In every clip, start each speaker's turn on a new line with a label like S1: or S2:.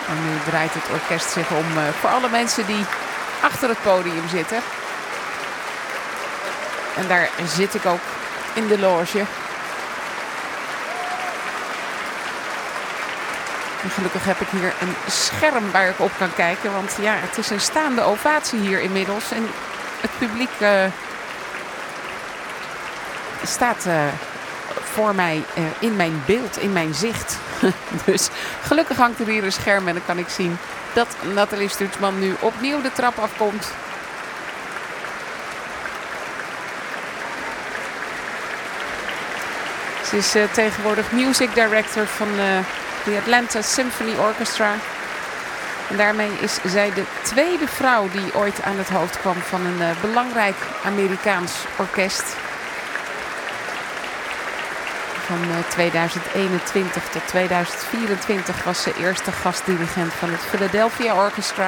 S1: En nu draait het orkest zich om voor alle mensen die achter het podium zitten. En daar zit ik ook in de loge. En gelukkig heb ik hier een scherm waar ik op kan kijken. Want ja, het is een staande ovatie hier inmiddels. En het publiek staat voor mij in mijn beeld, in mijn zicht. Dus gelukkig hangt er hier een scherm en dan kan ik zien dat Nathalie Stutzman nu opnieuw de trap afkomt. Ze is tegenwoordig music director van de Atlanta Symphony Orchestra. En daarmee is zij de tweede vrouw die ooit aan het hoofd kwam van een belangrijk Amerikaans orkest. Van 2021 tot 2024 was ze eerste gastdirigent van het Philadelphia Orchestra.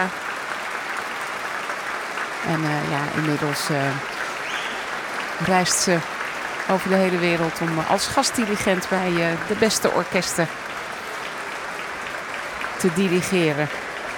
S1: En inmiddels reist ze over de hele wereld om als gastdirigent bij de beste orkesten te dirigeren.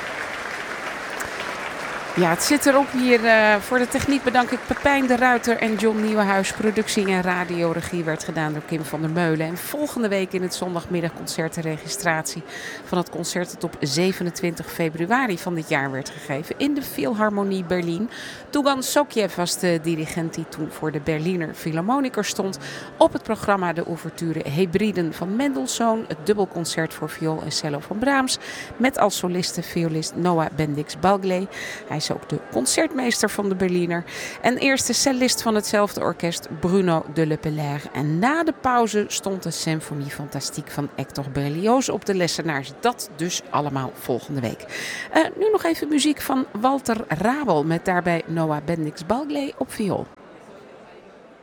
S1: Ja, het zit erop hier. Voor de techniek bedank ik Pepijn de Ruiter en John Nieuwenhuis. Productie en radioregie werd gedaan door Kim van der Meulen. En volgende week in het zondagmiddagconcert de registratie van het concert dat op 27 februari van dit jaar werd gegeven in de Philharmonie Berlin. Tougan Sokjev was de dirigent die toen voor de Berliner Philharmoniker stond. Op het programma de ouverture Hebriden van Mendelssohn, het dubbelconcert voor viool en cello van Brahms, met als soliste violist Noah Bendix-Balgley. Hij is ook de concertmeester van de Berliner en eerste cellist van hetzelfde orkest Bruno de Lepelaire. En na de pauze stond de Symphonie Fantastique van Hector Berlioz op de lessenaars. Dat dus allemaal volgende week. Nu nog even muziek van Walter Rabel met daarbij Noah Bendix-Balgley op viool.